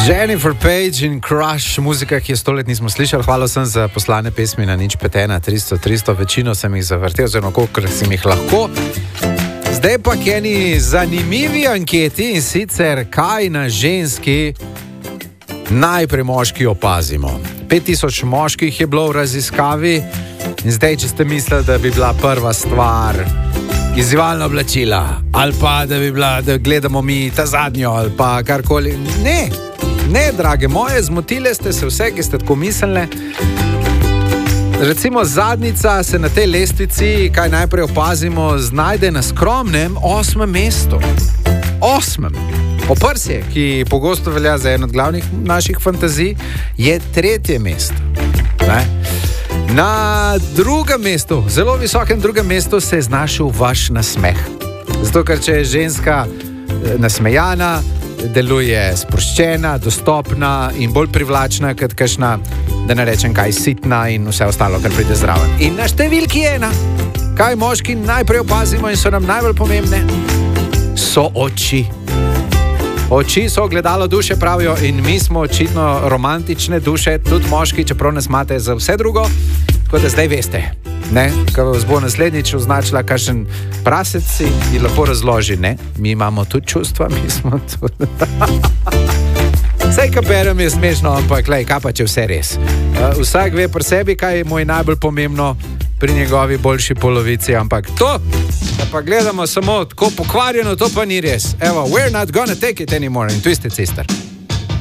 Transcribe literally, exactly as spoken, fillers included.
Jennifer Page in Crush, muzika, ki je sto let nismo slišali. Hvala sem za poslane pesmi na nič pet ena tristo tristo, večino sem jih zavrtel, oziroma kolikor sem jih lahko. Zdaj pa k eni zanimivi anketi, in sicer kaj na ženski najprej moški opazimo. pet tisoč moških je bilo v raziskavi in zdaj, če ste mislili, da bi bila prva stvar izzivalna oblačila, ali pa da bi bila, da gledamo mi ta zadnjo, ali pa karkoli. Ne, ne, drage moje, zmotile ste se vse, ki ste tako mislili. Recimo zadnjica se na tej lestvici, kaj najprej opazimo, znajde na skromnem osmem mestu. Osmem. Oprsje, ki pogosto velja za eno od glavnih naših fantazij, je tretje mesto. Ne? Na drugem mestu, zelo visokem drugem mestu, se je znašel vaš nasmeh. Zato, ker če je ženska nasmejana, deluje sproščena, dostopna in bolj privlačna, kot kakšna, da ne rečem kaj, sitna in vse ostalo, kar pride zraven. In na številki ena, kaj moški najprej opazimo in so nam najbolj pomembne, so oči. Oči so ogledalo duše, pravijo, in mi smo očitno romantične duše, tudi moški, čeprav nas imate za vse drugo, tako da zdaj veste, ne, ko vas bo naslednjič označila kakšen prasec in lepo razloži, ne, mi imamo tudi čustva, mi smo tudi. Vsej, kaj berem, je smešno, ampak lej, kaj pa če vse res. Uh, vsak ve pri sebi, kaj je moj najbolj pomembno pri njegovi boljši polovici, ampak to, da pa gledamo samo tako pokvarjeno, to pa ni res. Evo, we're not gonna take it anymore in Twisted Sister.